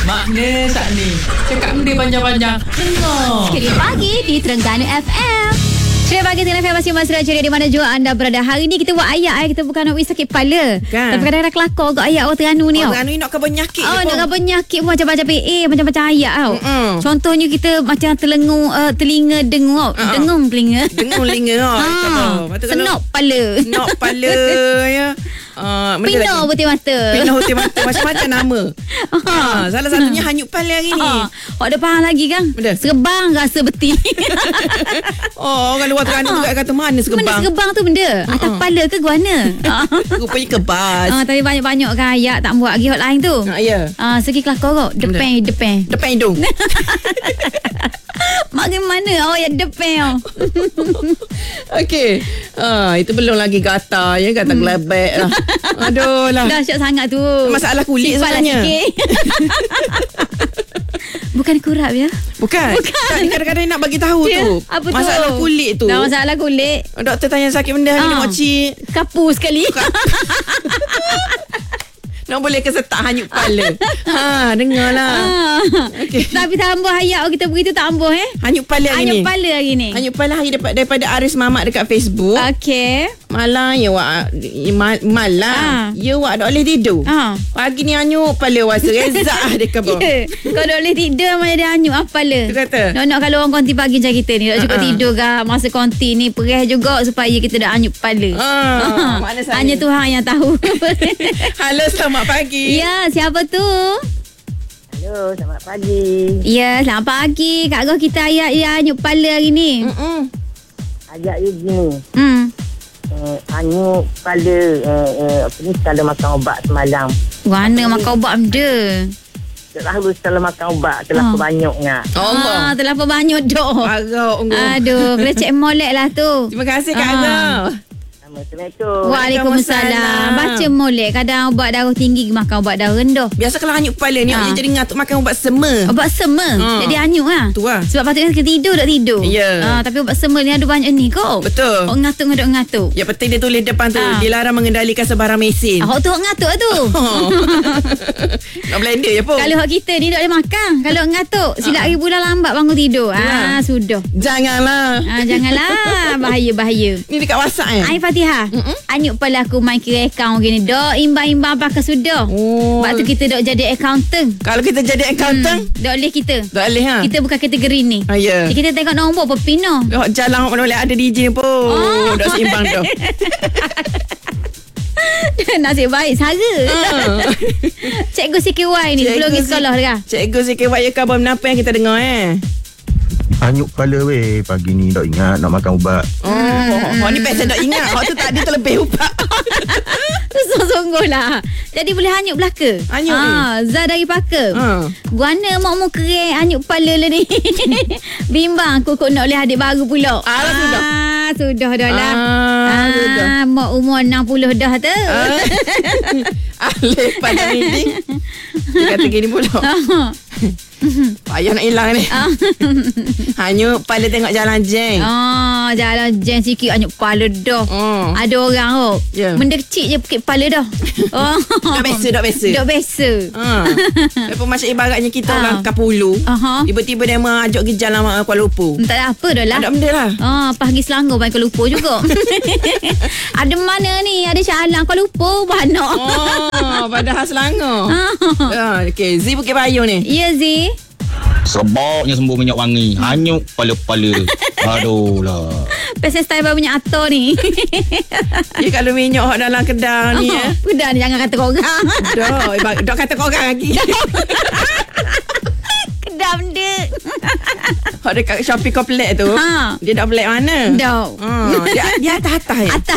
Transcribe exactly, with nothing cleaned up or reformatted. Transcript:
Makna saat ni cakap benda panjang-panjang. Dengar Ceria Pagi di Terengganu F M. Ceria Pagi Terengganu F M masih Masra Ceria di mana jua anda berada. Hari ni kita buat ayat eh. Kita bukan nak wis sakit kepala kan? Tapi kadang-kadang kelakar kat ayat orang Terengganu ni. Orang Terengganu ni nak khabar penyakit. Oh, nak khabar penyakit pun macam-macam P A, macam-macam ayat tau. Mm-mm. Contohnya kita macam telengung uh, telinga dengung. Uh-uh. Dengung telinga. Dengung telinga. Ha. Senok kepala. Senok kepala ya. Uh, Pino putih mata. Pino putih mata. Macam-macam nama. Ha. Salah satunya hanyut kepala hari ni. Ha. Awak ada faham lagi kan? Benda? Serebang rasa betul. Oh, orang luar Terengganu juga kata mana serebang. Mana serebang tu benda? Atas uh-uh. kepala ke guana? Rupanya kebas. Ah, tapi banyak-banyak kan ayat tak buat lagi hotline tu. Ha, ya. Ah, segi kelakar kau. Depan, depan. Depan hidung. Bagaimana awak yang depan? Okey. Ah, itu belum lagi gatal ya, gatal hmm. gelabek lah. Aduh lah. Dahsyat sangat tu. Masalah kulit Simpan sebenarnya. Lah Bukan kurap ya? Bukan. Bukan. Kadang-kadang nak bagi tahu dia, tu. Apa tu? Masalah kulit tu. Dah masalah kulit. Doktor tanya sakit benda hari ni Ah. makcik. Kapu sekali. Nak boleh ke setak hanyut kepala. Ha, dengarlah. Ah. Okey. Tapi tambah ayat kita begitu tambah eh. Hanyut kepala hari Hanyut ni. kepala hari ni. Hanyut kepala hari daripada, daripada Aris Mamat dekat Facebook. Okey. Malah ya wak mal, malah. Ah. Ya wak tak boleh tidur. Ah. Pagi ni hanyut kepala wasa rezak dia khabar. Yeah. Kau tak boleh tidur macam dia hanyut apa lah. Tu kata. Nak-nak kalau orang konti pagi macam kita ni, tak cukup Uh-uh. tidur ke masa konti ni, perih juga supaya kita dah hanyut kepala. Ah, makna saya. Hanya Tuhan yang tahu. Halo, selamat pagi. Ya, siapa tu? Hello, selamat pagi. Ya, selamat pagi. Kak Goh, kita ayat yang hanyut kepala hari ni. Mm-mm. Ajak you gini. Hmm. Uh, hanyut kepala uh, uh, apa ni setelah makan ubat semalam. Mana makan ubat benda? Terlalu setelah makan ubat terlalu Ah. banyak ngah. Allah. Ah, terlalu banyak dah. Agak unggul. Aduh, kena cek molek lah tu. Terima kasih Kak Ah. Agak. Assalamualaikum. Waalaikumsalam. Baca molek. Kadang ubat darah tinggi makan ubat darah rendah. Biasa kalau hanyut kepala ni, Ah. awak jadi ngatuk makan ubat sema. Ubat sema. Ah. Jadi hanyut lah. Tu lah. Sebab patutnya kita tidur tak tidur. Ya. Ah, tapi ubat sema ni ada banyak ni kau. Betul. Oh, ngatuk-ngatuk-ngatuk. Ya, penting dia tulis depan tu. Ah. Dilarang mengendalikan sebarang mesin. Ah, hok tu hok ngatuk tu. Oh. Nak blender je pun. Kalau hok kita ni tak boleh makan. Kalau ngatuk, silap hari bulan lambat bangun tidur. Ah, sudah. Janganlah. Ah, janganlah. Bahaya-bahaya. Ni dekat WhatsApp eh? Ai Fatihah. Anyuk pala aku main kira akaun gini. Dok imbang-imbang pakai sudah. Oh. Sebab tu kita dok jadi accountant. Kalau kita jadi accountant, Hmm, dok boleh kita. tak boleh ha? Kita bukan kategori ni. Ah, ya. Jadi kita tengok nombor apa pino. Dok jalan mana boleh ada D J pun. Oh. Dok seimbang tu. Nasib baik sara. Ah. Cikgu C K Y ni sebelum pergi sekolah dah. Cikgu C K Y ya khabar menapa yang kita dengar eh? Hanyut kepala weh. Pagi ni tak ingat nak makan ubat. Oh, hmm. oh ni pasal tak ingat. Hak tu tadi terlebih ubat. Sungguh-sungguh lah. Jadi boleh hanyut belaka. Hanyut ha, Zah dari Paka. Ha. Buana mak mu kering hanyut kepala lah ni. Bimbang aku kok nak boleh adik baru pula. Ah, lah sudah. Sudah dah lah. Ah, sudah. Mak umur enam puluh dah tu. Ah. Alif pada meeting. Dia kata gini pula. Payah nak hilang ni. Hanyut kepala tengok jalan jeng. Ah, jalan jen sikit hanyut kepala dah. Oh. Ada orang oh. Ya. Benda kecil je pekit kepala dah. Oh. Dok biasa, dok biasa. Dok biasa. Ha. Lepas macam ibaratnya kita Ah. orang Kapulu. Aha. Tiba-tiba dia mengajak pergi jalan uh, Kuala Lumpur. Tak ada apa dah lah. Ada benda lah. Ah, pagi Selangor baik lupa juga. Ada mana ni? Ada Shah Alam Kuala Lumpur banyak. Oh, padahal Selangor. Ah. Ah, okey, Z Bukit Bayu ni. Ya Zee. Sebabnya sembuh minyak wangi. Hanyut kepala-kepala. Aduh lah. Pasal style baru minyak atar ni. Ya kalau minyak hot dalam kedai ni eh. Udah ni jangan kata korang. Dah, ibarat- dah kata kau orang lagi. Kedam dek. Hot dekat Shopee Complex tu. Ha. Dia dah black mana? Dah. Ha, dia dia atas-atas ya. Atas